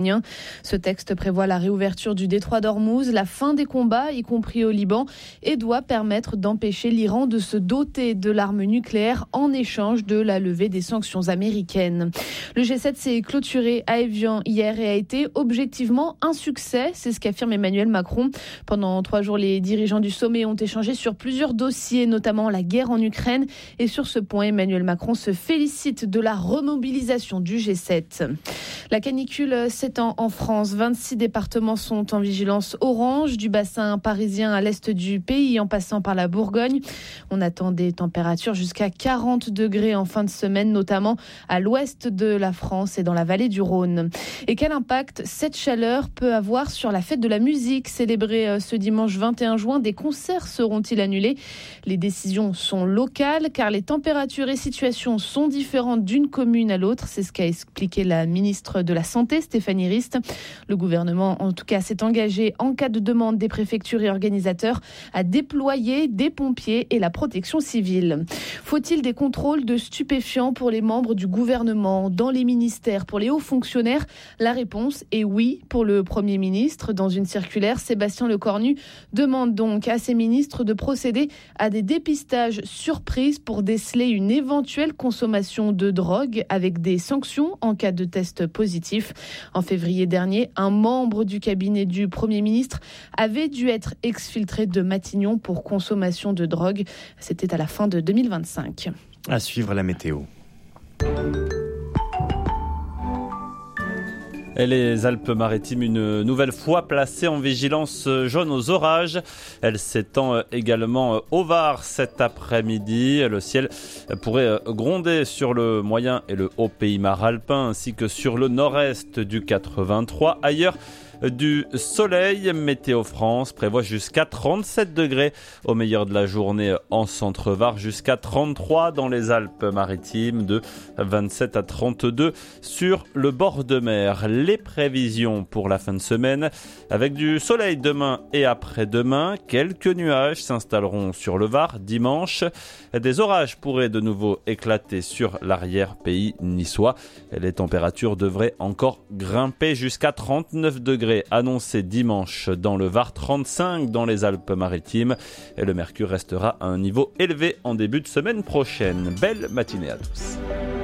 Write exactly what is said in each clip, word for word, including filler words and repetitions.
Ce texte prévoit la réouverture du détroit d'Ormuz, la fin des combats, y compris au Liban, et doit permettre d'empêcher l'Iran de se doter de l'arme nucléaire en échange de la levée des sanctions américaines. Le G sept s'est clôturé à Évian hier et a été objectivement un succès, c'est ce qu'affirme Emmanuel Macron. Pendant trois jours, les dirigeants du sommet ont échangé sur plusieurs dossiers, notamment la guerre en Ukraine. Et sur ce point, Emmanuel Macron se félicite de la remobilisation du G sept. La canicule s'étend en France. vingt-six départements sont en vigilance orange, du bassin parisien à l'est du pays en passant par la Bourgogne. On attend des températures jusqu'à quarante degrés en fin de semaine, notamment à l'ouest de la France et dans la vallée du Rhône. Et quel impact cette chaleur peut avoir sur la fête de la musique célébrée ce dimanche vingt et un juin? Des concerts seront-ils annulés? Les décisions sont locales car les températures et situations sont différentes d'une commune à l'autre. C'est ce qu'a expliqué la ministre de la Santé, Stéphanie Rist. Le gouvernement, en tout cas, s'est engagé en cas de demande des préfectures et organisateurs à déployer des pompiers et la protection civile. Faut-il des contrôles de stupéfiants pour les membres du gouvernement, dans les ministères, pour les hauts fonctionnaires? La réponse est oui pour le Premier ministre. Dans une circulaire, Sébastien Lecornu demande donc à ses ministres de procéder à des dépistages surprises pour déceler une éventuelle consommation de drogue avec des sanctions en cas de test positif. En février dernier, un membre du cabinet du Premier ministre avait dû être exfiltré de Matignon pour consommation de drogue. C'était à la fin de deux mille vingt-cinq. À suivre la météo. Et les Alpes-Maritimes, une nouvelle fois placées en vigilance jaune aux orages. Elle s'étend également au Var cet après-midi. Le ciel pourrait gronder sur le moyen et le haut Pays-Mar alpin ainsi que sur le nord-est du quatre-vingt-trois. Ailleurs, du soleil. Météo France prévoit jusqu'à trente-sept degrés au meilleur de la journée en centre-Var, jusqu'à trente-trois dans les Alpes-Maritimes, de vingt-sept à trente-deux sur le bord de mer. Les prévisions pour la fin de semaine, avec du soleil demain et après-demain, quelques nuages s'installeront sur le Var dimanche. Des orages pourraient de nouveau éclater sur l'arrière-pays niçois. Les températures devraient encore grimper jusqu'à trente-neuf degrés annoncé dimanche dans le Var, trente-cinq dans les Alpes-Maritimes, et le mercure restera à un niveau élevé en début de semaine prochaine. Belle matinée à tous.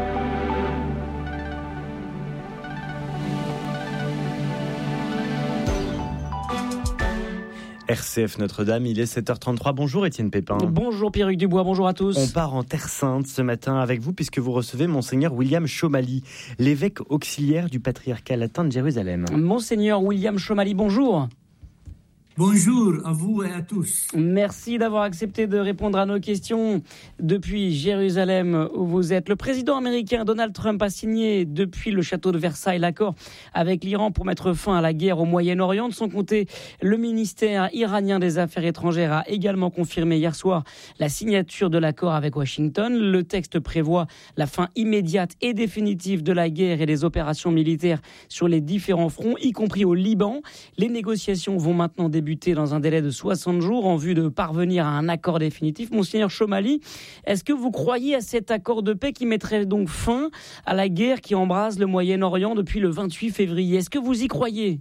R C F Notre-Dame, il est sept heures trente-trois. Bonjour Étienne Pépin. Bonjour Pierre-Hugues Dubois, bonjour à tous. On part en Terre Sainte ce matin avec vous puisque vous recevez Monseigneur William Chomali, l'évêque auxiliaire du patriarcat latin de Jérusalem. Monseigneur William Chomali, bonjour. Bonjour à vous et à tous. Merci d'avoir accepté de répondre à nos questions depuis Jérusalem où vous êtes. Le président américain Donald Trump a signé depuis le château de Versailles l'accord avec l'Iran pour mettre fin à la guerre au Moyen-Orient. De son côté, le ministère iranien des Affaires étrangères a également confirmé hier soir la signature de l'accord avec Washington. Le texte prévoit la fin immédiate et définitive de la guerre et des opérations militaires sur les différents fronts, y compris au Liban. Les négociations vont maintenant débuter dans un délai de soixante jours en vue de parvenir à un accord définitif. Monseigneur Chomali, est-ce que vous croyez à cet accord de paix qui mettrait donc fin à la guerre qui embrase le Moyen-Orient depuis le vingt-huit février? Est-ce que vous y croyez?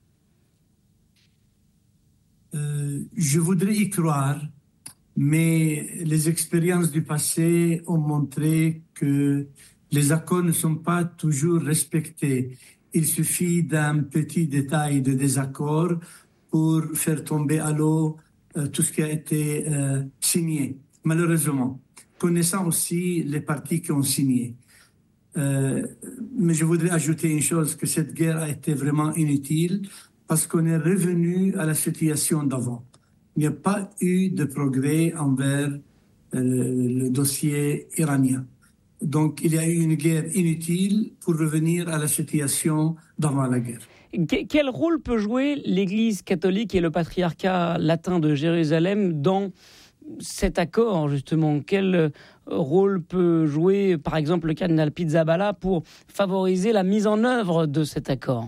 euh, Je voudrais y croire, mais les expériences du passé ont montré que les accords ne sont pas toujours respectés. Il suffit d'un petit détail de désaccord pour faire tomber à l'eau euh, tout ce qui a été euh, signé, malheureusement, connaissant aussi les partis qui ont signé. Euh, mais je voudrais ajouter une chose, que cette guerre a été vraiment inutile parce qu'on est revenu à la situation d'avant. Il n'y a pas eu de progrès envers euh, le dossier iranien. Donc il y a eu une guerre inutile pour revenir à la situation d'avant la guerre. Quel rôle peut jouer l'Église catholique et le patriarcat latin de Jérusalem dans cet accord, justement? Quel rôle peut jouer, par exemple, le cardinal Pizzaballa pour favoriser la mise en œuvre de cet accord?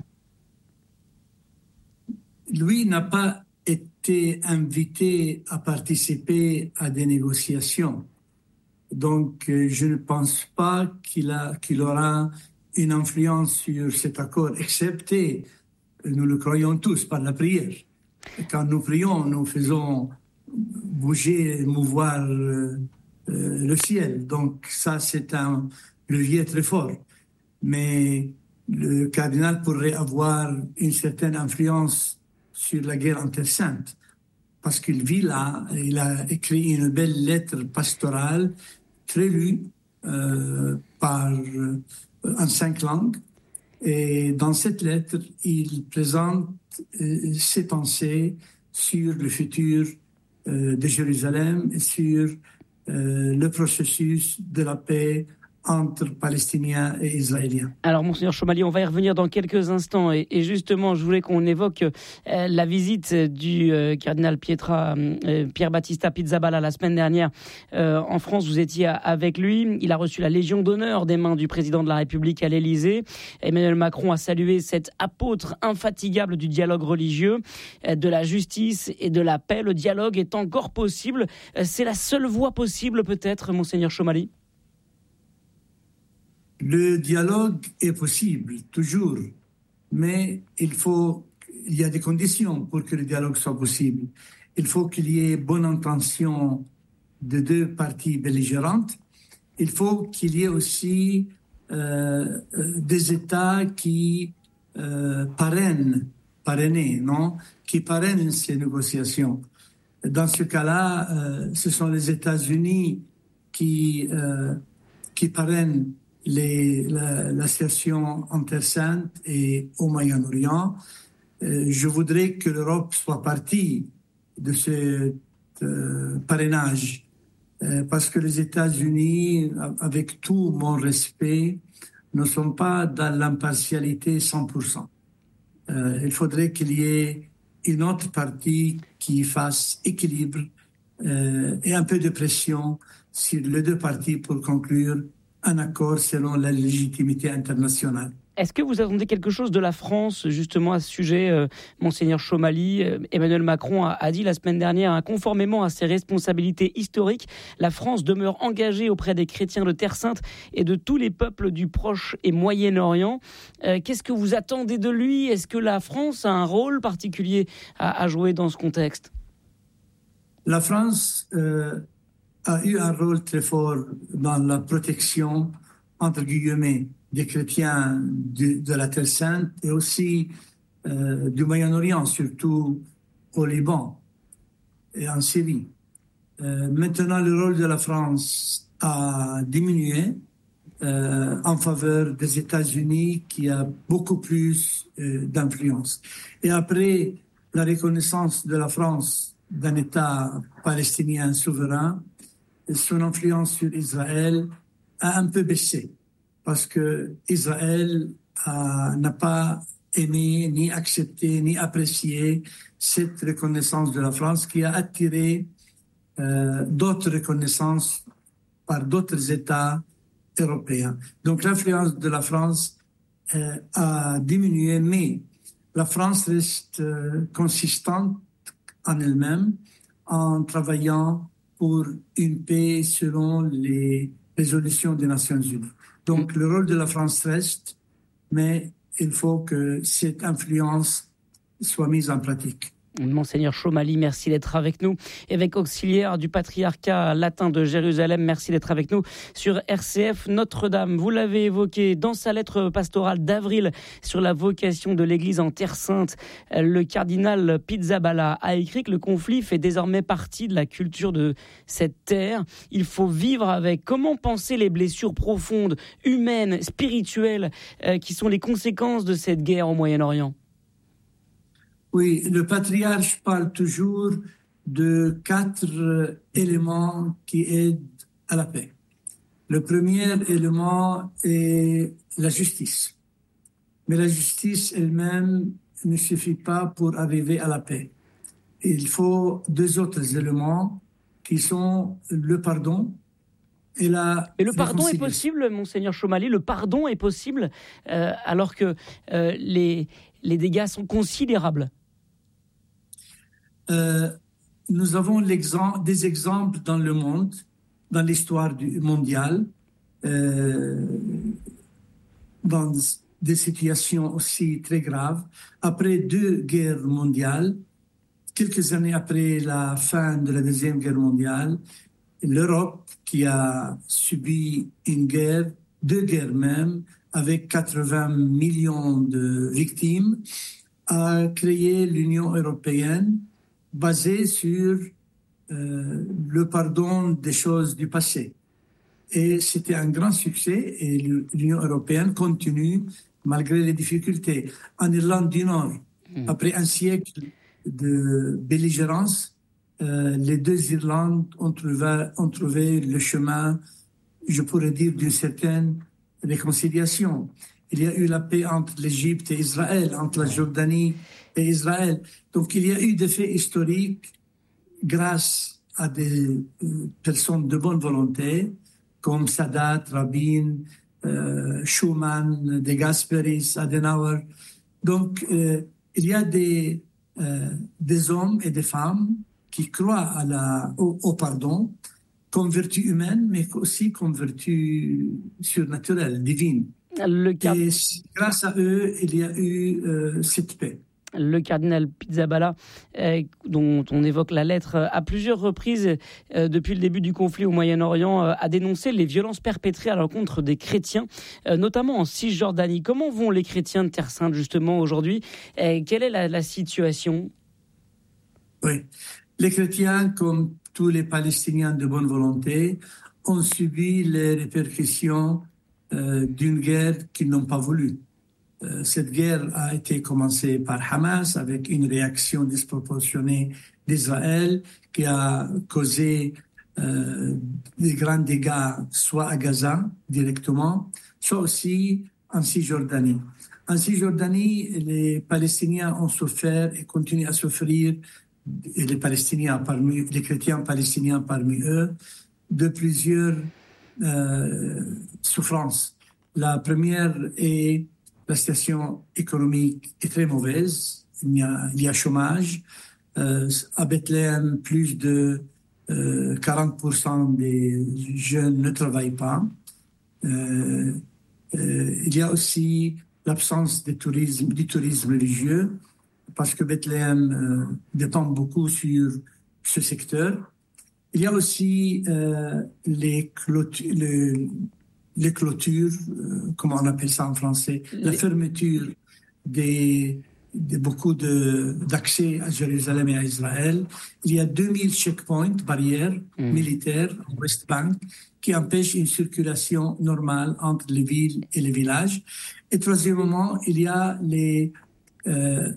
Lui n'a pas été invité à participer à des négociations. Donc, je ne pense pas qu'il a, qu'il aura une influence sur cet accord, excepté, nous le croyons tous, par la prière. Et quand nous prions, nous faisons bouger, mouvoir euh, euh, le ciel. Donc ça, c'est un levier très fort. Mais le cardinal pourrait avoir une certaine influence sur la guerre en Terre Sainte, parce qu'il vit là, il a écrit une belle lettre pastorale, très lue, euh, par, euh, en cinq langues. Et dans cette lettre, il présente euh, ses pensées sur le futur euh, de Jérusalem et sur euh, le processus de la paix entre Palestiniens et Israéliens. Alors, Monseigneur Chomali, on va y revenir dans quelques instants. Et, et justement, je voulais qu'on évoque euh, la visite du euh, cardinal Pietra, euh, Pierre Battista Pizzaballa la semaine dernière euh, en France. Vous étiez avec lui. Il a reçu la Légion d'honneur des mains du président de la République à l'Élysée. Emmanuel Macron a salué cet apôtre infatigable du dialogue religieux, euh, de la justice et de la paix. Le dialogue est encore possible. Euh, c'est la seule voie possible, peut-être, Monseigneur Chomali? Le dialogue est possible, toujours, mais il faut, il y a des conditions pour que le dialogue soit possible. Il faut qu'il y ait bonne intention de deux parties belligérantes. Il faut qu'il y ait aussi euh, des États qui euh, parrainent, parrainés, non, qui parrainent ces négociations. Dans ce cas-là, euh, ce sont les États-Unis qui euh, qui parrainent Les, la, la situation en Terre Sainte et au Moyen-Orient. Euh, je voudrais que l'Europe soit partie de ce euh, parrainage, euh, parce que les États-Unis, avec tout mon respect, ne sont pas dans l'impartialité cent pour cent. Euh, il faudrait qu'il y ait une autre partie qui fasse équilibre euh, et un peu de pression sur les deux parties pour conclure un accord selon la légitimité internationale. Est-ce que vous attendez quelque chose de la France, justement, à ce sujet, euh, Monseigneur Chomali? Emmanuel Macron a, a dit la semaine dernière, hein, conformément à ses responsabilités historiques, la France demeure engagée auprès des chrétiens de Terre Sainte et de tous les peuples du Proche et Moyen-Orient. Euh, qu'est-ce que vous attendez de lui? Est-ce que la France a un rôle particulier à, à jouer dans ce contexte? La France euh, a eu un rôle très fort dans la protection, entre guillemets, des chrétiens de, de la Terre Sainte et aussi euh, du Moyen-Orient, surtout au Liban et en Syrie. Euh, maintenant, le rôle de la France a diminué euh, en faveur des États-Unis, qui a beaucoup plus euh, d'influence. Et après la reconnaissance de la France d'un État palestinien souverain, son influence sur Israël a un peu baissé, parce que Israël a, n'a pas aimé, ni accepté, ni apprécié cette reconnaissance de la France, qui a attiré euh, d'autres reconnaissances par d'autres États européens. Donc l'influence de la France euh, a diminué, mais la France reste euh, consistante en elle-même en travaillant pour une paix selon les résolutions des Nations Unies. Donc, le rôle de la France reste, mais il faut que cette influence soit mise en pratique. Monseigneur Chomali, merci d'être avec nous. Évêque auxiliaire du patriarcat latin de Jérusalem, merci d'être avec nous sur R C F Notre-Dame. Vous l'avez évoqué dans sa lettre pastorale d'avril sur la vocation de l'Église en Terre Sainte. Le cardinal Pizzaballa a écrit que le conflit fait désormais partie de la culture de cette terre. Il faut vivre avec. Comment penser les blessures profondes, humaines, spirituelles, euh, qui sont les conséquences de cette guerre au Moyen-Orient? Oui, le patriarche parle toujours de quatre éléments qui aident à la paix. Le premier élément est la justice. Mais la justice elle-même ne suffit pas pour arriver à la paix. Il faut deux autres éléments qui sont le pardon et la Et le pardon est possible, Monseigneur Chomali, le pardon est possible euh, alors que euh, les, les dégâts sont considérables. Euh, nous avons l'exemple, des exemples dans le monde, dans l'histoire du, mondiale. Euh, dans des situations aussi très graves. Après deux guerres mondiales, quelques années après la fin de la Deuxième Guerre mondiale, l'Europe, qui a subi une guerre, deux guerres même, avec quatre-vingts millions de victimes, a créé l'Union européenne basée sur euh, le pardon des choses du passé. Et c'était un grand succès et l'Union européenne continue malgré les difficultés. En Irlande du Nord, mmh. après un siècle de belligérance, euh, les deux Irlandes ont trouvé, ont trouvé le chemin, je pourrais dire, d'une certaine réconciliation. Il y a eu la paix entre l'Égypte et Israël, entre la Jordanie et Israël. Donc il y a eu des faits historiques grâce à des personnes de bonne volonté, comme Sadat, Rabin, euh, Schuman, De Gasperis, Adenauer. Donc, euh, il y a des, euh, des hommes et des femmes qui croient à la, au, au pardon comme vertu humaine, mais aussi comme vertu surnaturelle, divine. Le cap... Et grâce à eux, il y a eu euh, cette paix. Le cardinal Pizzaballa, euh, dont on évoque la lettre à plusieurs reprises euh, depuis le début du conflit au Moyen-Orient, euh, a dénoncé les violences perpétrées à l'encontre des chrétiens, euh, notamment en Cisjordanie. Comment vont les chrétiens de Terre Sainte justement aujourd'hui ? euh, Quelle est la, la situation ? Oui, les chrétiens, comme tous les Palestiniens de bonne volonté, ont subi les répercussions euh, d'une guerre qu'ils n'ont pas voulu. Cette guerre a été commencée par Hamas avec une réaction disproportionnée d'Israël qui a causé euh, des grands dégâts soit à Gaza directement, soit aussi en Cisjordanie. En Cisjordanie, les Palestiniens ont souffert et continuent à souffrir, et les Palestiniens parmi, les chrétiens palestiniens parmi eux, de plusieurs euh, souffrances. La première est la situation économique est très mauvaise. Il y a, il y a chômage. Euh, à Bethléem, plus de euh, quarante pour cent des jeunes ne travaillent pas. Euh, euh, il y a aussi l'absence de tourisme, du tourisme religieux, parce que Bethléem euh, dépend beaucoup sur ce secteur. Il y a aussi euh, les clôtures, les, les clôtures, euh, comment on appelle ça en français, les... la fermeture des, de beaucoup de, d'accès à Jérusalem et à Israël. Il y a deux mille checkpoints, barrières mmh. militaires en West Bank, qui empêchent une circulation normale entre les villes et les villages. Et troisièmement, il y a les, euh,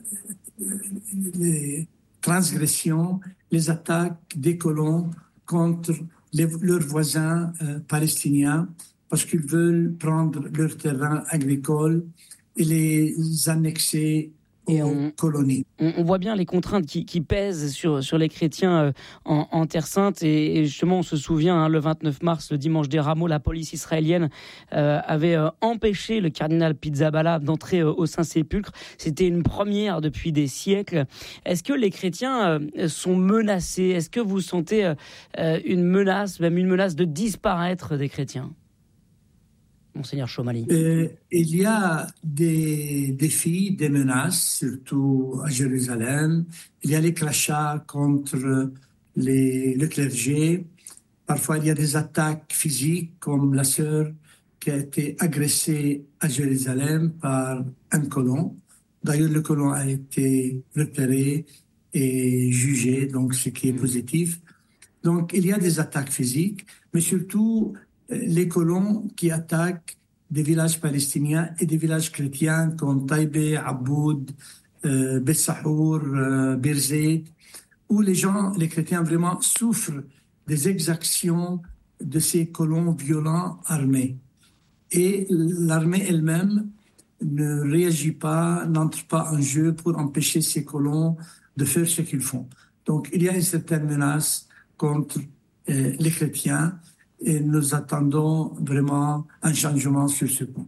les transgressions, les attaques des colons contre les, leurs voisins euh, palestiniens, parce qu'ils veulent prendre leurs terrains agricoles et les annexer et on, colonies. On voit bien les contraintes qui, qui pèsent sur, sur les chrétiens en, en Terre Sainte. Et, et justement, on se souvient, hein, le vingt-neuf mars, le dimanche des Rameaux, la police israélienne euh, avait euh, empêché le cardinal Pizzaballa d'entrer euh, au Saint-Sépulcre. C'était une première depuis des siècles. Est-ce que les chrétiens euh, sont menacés ? Est-ce que vous sentez euh, une menace, même une menace de disparaître des chrétiens ? Monseigneur Chomali. Euh, il y a des défis, des menaces, surtout à Jérusalem. Il y a les crachats contre les, le clergé. Parfois, il y a des attaques physiques, comme la sœur qui a été agressée à Jérusalem par un colon. D'ailleurs, le colon a été repéré et jugé, donc ce qui est positif. Donc, il y a des attaques physiques, mais surtout les colons qui attaquent des villages palestiniens et des villages chrétiens comme Taïbé, Aboud, euh, Bet Sahour, euh, Birzeit, où les gens, les chrétiens vraiment souffrent des exactions de ces colons violents armés. Et l'armée elle-même ne réagit pas, n'entre pas en jeu pour empêcher ces colons de faire ce qu'ils font. Donc il y a une certaine menace contre euh, les chrétiens. Et nous attendons vraiment un changement sur ce point.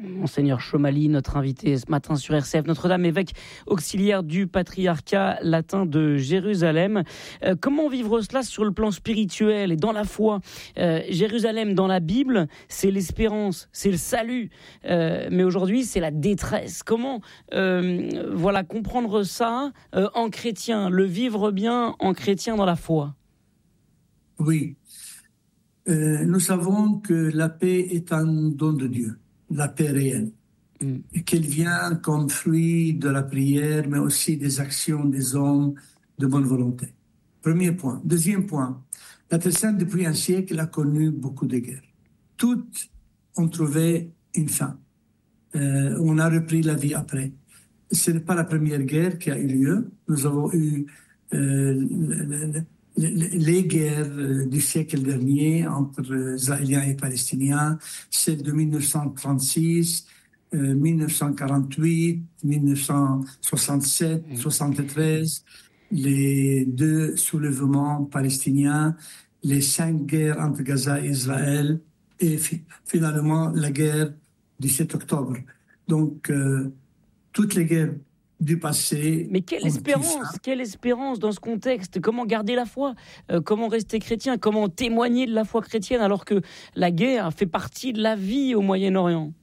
Monseigneur Chomali, notre invité ce matin sur R C F Notre-Dame, évêque auxiliaire du patriarcat latin de Jérusalem. Euh, comment vivre cela sur le plan spirituel et dans la foi ? euh, Jérusalem dans la Bible, c'est l'espérance, c'est le salut. Euh, mais aujourd'hui, c'est la détresse. Comment euh, voilà, comprendre ça euh, en chrétien, le vivre bien en chrétien dans la foi ? Oui. Euh, nous savons que la paix est un don de Dieu, la paix réelle, mm. et qu'elle vient comme fruit de la prière, mais aussi des actions des hommes de bonne volonté. Premier point. Deuxième point, la Terre Sainte, depuis un siècle, a connu beaucoup de guerres. Toutes ont trouvé une fin. Euh, on a repris la vie après. Ce n'est pas la première guerre qui a eu lieu. Nous avons eu euh, le, le, les guerres du siècle dernier entre Israéliens et Palestiniens, celle de mille neuf cent trente-six, euh, mille neuf cent quarante-huit, mille neuf cent soixante-sept, mmh. soixante-treize, les deux soulèvements palestiniens, les cinq guerres entre Gaza et Israël, et fi- finalement la guerre du sept octobre. Donc, euh, toutes les guerres du passé. Mais quelle espérance, quelle espérance dans ce contexte. Comment garder la foi, euh, comment rester chrétien, comment témoigner de la foi chrétienne alors que la guerre fait partie de la vie au Moyen-Orient.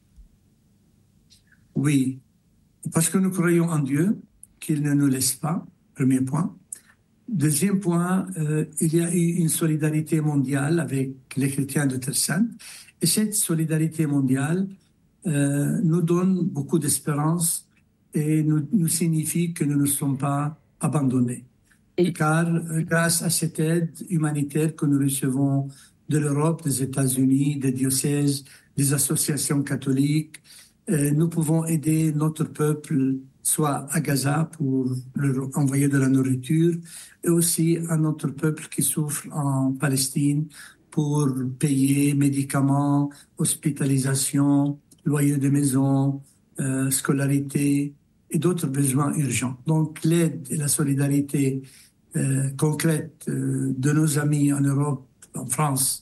Oui, parce que nous croyons en Dieu, qu'il ne nous laisse pas, premier point. Deuxième point, euh, il y a eu une solidarité mondiale avec les chrétiens de Terre Sainte. Et cette solidarité mondiale euh, nous donne beaucoup d'espérance et nous, nous signifie que nous ne sommes pas abandonnés. Et... Car grâce à cette aide humanitaire que nous recevons de l'Europe, des États-Unis, des diocèses, des associations catholiques, euh, nous pouvons aider notre peuple, soit à Gaza pour leur envoyer de la nourriture, et aussi à notre peuple qui souffre en Palestine pour payer médicaments, hospitalisation, loyer de maison, euh, scolarité, et d'autres besoins urgents. Donc l'aide et la solidarité euh, concrète euh, de nos amis en Europe, en France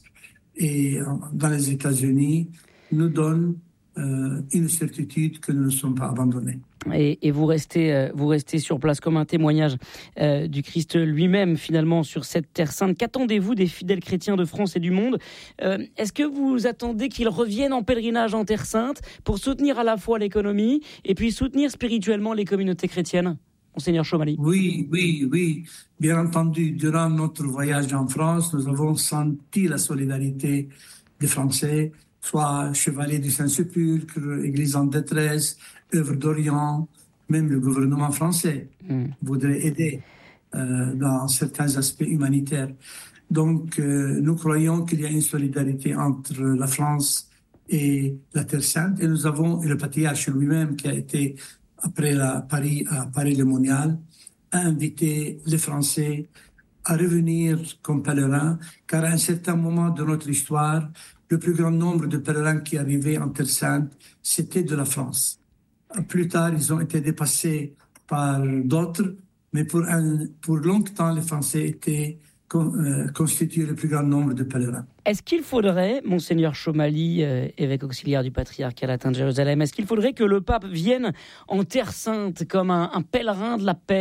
et en, dans les États-Unis nous donnent euh, une certitude que nous ne sommes pas abandonnés. Et, et vous restez, euh, vous restez sur place comme un témoignage euh, du Christ lui-même finalement sur cette terre sainte. Qu'attendez-vous des fidèles chrétiens de France et du monde ? euh, Est-ce que vous attendez qu'ils reviennent en pèlerinage en terre sainte pour soutenir à la fois l'économie et puis soutenir spirituellement les communautés chrétiennes ? Monseigneur Chomali. Oui, oui, oui. Bien entendu, durant notre voyage en France, nous avons senti la solidarité des Français, soit Chevaliers du Saint-Sépulcre, Église en détresse, Œuvre d'Orient, même le gouvernement français mm. voudrait aider euh, dans certains aspects humanitaires. Donc, euh, nous croyons qu'il y a une solidarité entre la France et la Terre Sainte, et nous avons et le patriarche lui-même qui a été après la Paris à Paris-le-Monial, a invité les Français à revenir comme pèlerins, car à un certain moment de notre histoire, le plus grand nombre de pèlerins qui arrivaient en Terre Sainte, c'était de la France. Plus tard, ils ont été dépassés par d'autres, mais pour, un, pour longtemps, les Français étaient con, euh, constitués le plus grand nombre de pèlerins. Est-ce qu'il faudrait, Monseigneur Chomali, euh, évêque auxiliaire du patriarcat latin de Jérusalem, est-ce qu'il faudrait que le pape vienne en Terre Sainte comme un, un pèlerin de la paix ?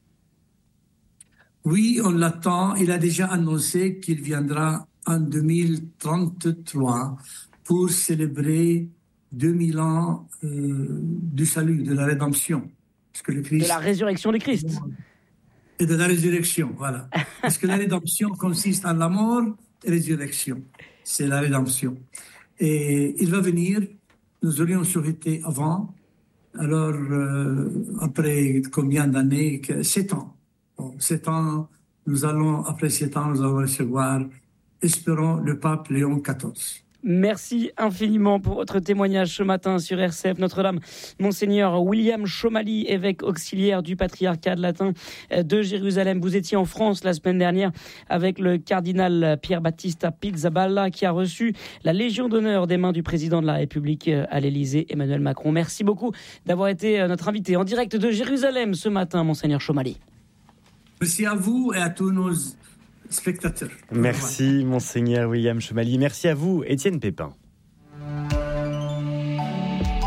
Oui, on l'attend. Il a déjà annoncé qu'il viendra en deux mille trente-trois pour célébrer deux mille ans euh, du salut, de la rédemption. Parce que le Christ, de la résurrection du Christ. Et de la résurrection, voilà. Parce que la rédemption consiste en la mort et la résurrection. C'est la rédemption. Et il va venir, nous aurions souhaité avant, alors euh, après combien d'années, sept ans. Bon, sept ans, nous allons, après sept ans, nous allons recevoir, espérons, le pape Léon quatorze. Merci infiniment pour votre témoignage ce matin sur R C F Notre-Dame. Monseigneur William Chomali, évêque auxiliaire du patriarcat latin de Jérusalem. Vous étiez en France la semaine dernière avec le cardinal Pier Battista Pizzaballa qui a reçu la Légion d'honneur des mains du président de la République à l'Élysée, Emmanuel Macron. Merci beaucoup d'avoir été notre invité en direct de Jérusalem ce matin, Monseigneur Chomali. Merci à vous et à tous nos spectateurs. Merci, Monseigneur William Chomali. Merci à vous, Étienne Pépin.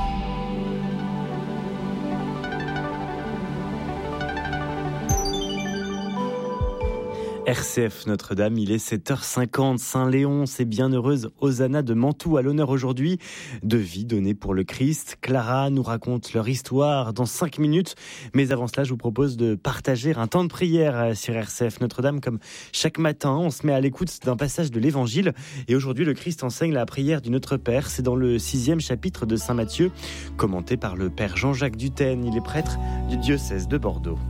R C F Notre-Dame, il est sept heures cinquante. Saint-Léon, c'est bienheureuse Hosanna de Mantoue à l'honneur aujourd'hui. De vie donnée pour le Christ. Clara nous raconte leur histoire dans cinq minutes. Mais avant cela, je vous propose de partager un temps de prière sur R C F Notre-Dame. Comme chaque matin, on se met à l'écoute d'un passage de l'Évangile. Et aujourd'hui, le Christ enseigne la prière du Notre Père. C'est dans le sixième chapitre de Saint Matthieu, commenté par le Père Jean-Jacques Dutène. Il est prêtre du diocèse de Bordeaux.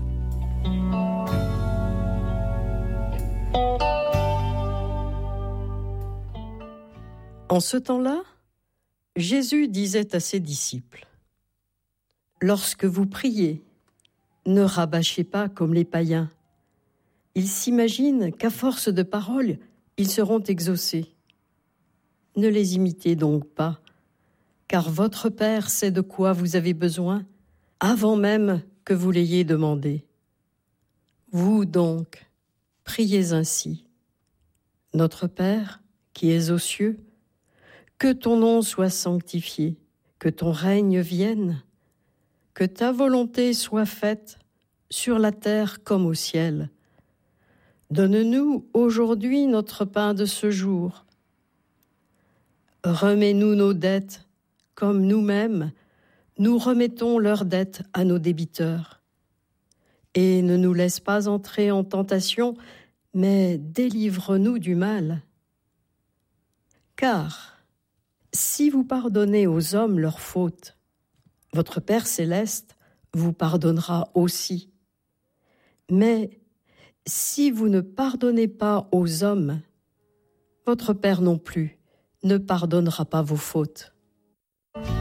En ce temps-là, Jésus disait à ses disciples : « Lorsque vous priez, ne rabâchez pas comme les païens. Ils s'imaginent qu'à force de paroles, ils seront exaucés. Ne les imitez donc pas, car votre Père sait de quoi vous avez besoin avant même que vous l'ayez demandé. Vous donc, priez ainsi. Notre Père, qui es aux cieux, que ton nom soit sanctifié, que ton règne vienne, que ta volonté soit faite sur la terre comme au ciel. Donne-nous aujourd'hui notre pain de ce jour. Remets-nous nos dettes, comme nous-mêmes, nous remettons leurs dettes à nos débiteurs. Et ne nous laisse pas entrer en tentation, mais délivre-nous du mal. Car si vous pardonnez aux hommes leurs fautes, votre Père céleste vous pardonnera aussi. Mais si vous ne pardonnez pas aux hommes, votre Père non plus ne pardonnera pas vos fautes.